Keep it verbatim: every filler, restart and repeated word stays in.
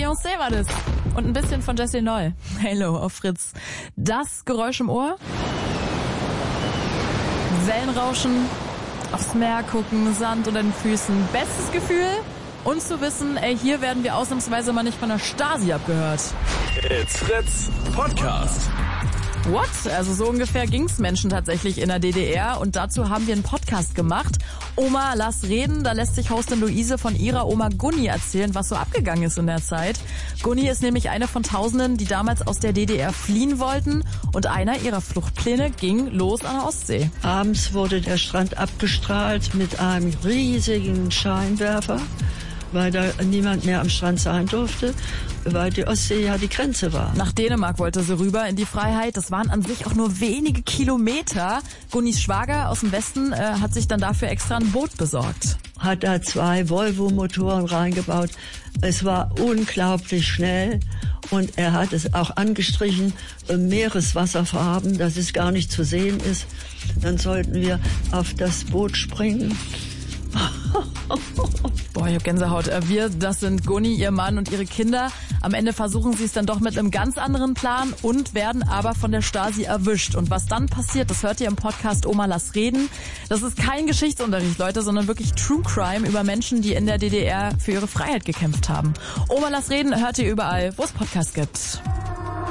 Beyoncé war das. Und ein bisschen von Jessie Noll. Halo auf Fritz. Das Geräusch im Ohr? Wellenrauschen, aufs Meer gucken, Sand unter den Füßen. Bestes Gefühl? Und zu wissen, ey, hier werden wir ausnahmsweise mal nicht von der Stasi abgehört. It's Fritz Podcast. What? Also so ungefähr ging's Menschen tatsächlich in der D D R und dazu haben wir einen Podcast gemacht. Oma, lass reden. Da lässt sich Hostin Luise von ihrer Oma Gunni erzählen, was so abgegangen ist in der Zeit. Gunni ist nämlich eine von Tausenden, die damals aus der D D R fliehen wollten und einer ihrer Fluchtpläne ging los an der Ostsee. Abends wurde der Strand abgestrahlt mit einem riesigen Scheinwerfer, weil da niemand mehr am Strand sein durfte, weil die Ostsee ja die Grenze war. Nach Dänemark wollte sie rüber in die Freiheit. Das waren an sich auch nur wenige Kilometer. Gunnis Schwager aus dem Westen äh, hat sich dann dafür extra ein Boot besorgt. Hat da zwei Volvo-Motoren reingebaut. Es war unglaublich schnell und er hat es auch angestrichen, äh, Meereswasserfarben, dass es gar nicht zu sehen ist. Dann sollten wir auf das Boot springen. Boah, ich hab Gänsehaut. Wir, das sind Gunni, ihr Mann und ihre Kinder. Am Ende versuchen sie es dann doch mit einem ganz anderen Plan und werden aber von der Stasi erwischt. Und was dann passiert, das hört ihr im Podcast Oma, lass reden. Das ist kein Geschichtsunterricht, Leute, sondern wirklich True Crime über Menschen, die in der D D R für ihre Freiheit gekämpft haben. Oma, lass reden hört ihr überall, wo es Podcasts gibt.